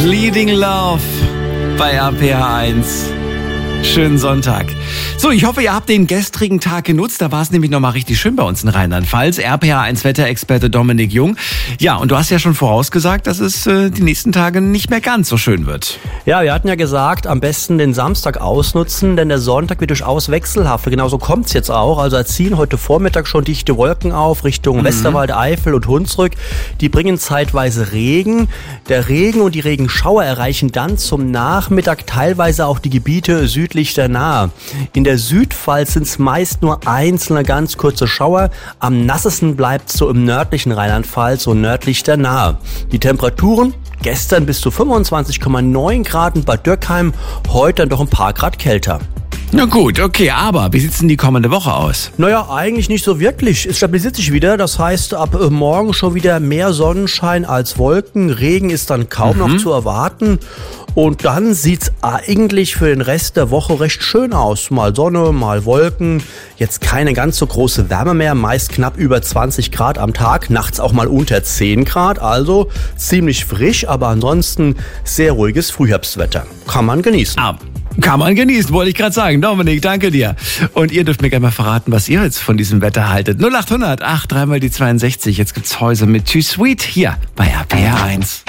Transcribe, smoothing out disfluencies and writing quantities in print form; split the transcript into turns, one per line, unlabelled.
Bleeding Love bei RPR1. Schönen Sonntag. So, ich hoffe, ihr habt den gestrigen Tag genutzt. Da war es nämlich nochmal richtig schön bei uns in Rheinland-Pfalz. RPR1 Wetterexperte Dominik Jung. Ja, und du hast ja schon vorausgesagt, dass es die nächsten Tage nicht mehr ganz so schön wird.
Ja, wir hatten ja gesagt, am besten den Samstag ausnutzen, denn der Sonntag wird durchaus wechselhaft. Genauso kommt's jetzt auch. Also ziehen heute Vormittag schon dichte Wolken auf Richtung Westerwald, Eifel und Hunsrück. Die bringen zeitweise Regen. Der Regen und die Regenschauer erreichen dann zum Nachmittag teilweise auch die Gebiete südlich der Nahe. In der Südpfalz sind es meist nur einzelne ganz kurze Schauer. Am nassesten bleibt es so im nördlichen Rheinland-Pfalz, so nördlich der Nahe. Die Temperaturen gestern bis zu 25,9 Grad in Bad Dürkheim, heute dann doch ein paar Grad kälter.
Na gut, okay, aber wie sieht's denn die kommende Woche aus?
Naja, eigentlich nicht so wirklich. Es stabilisiert sich wieder, das heißt ab morgen schon wieder mehr Sonnenschein als Wolken. Regen ist dann kaum noch zu erwarten. Und dann sieht's eigentlich für den Rest der Woche recht schön aus. Mal Sonne, mal Wolken. Jetzt keine ganz so große Wärme mehr, meist knapp über 20 Grad am Tag. Nachts auch mal unter 10 Grad, also ziemlich frisch, aber ansonsten sehr ruhiges Frühherbstwetter. Kann man genießen.
Kann man genießen, wollte ich gerade sagen. Dominik, danke dir. Und ihr dürft mir gerne mal verraten, was ihr jetzt von diesem Wetter haltet. 0800 8 3 mal die 62. Jetzt gibt's Häuser mit Too Sweet hier bei RPR1.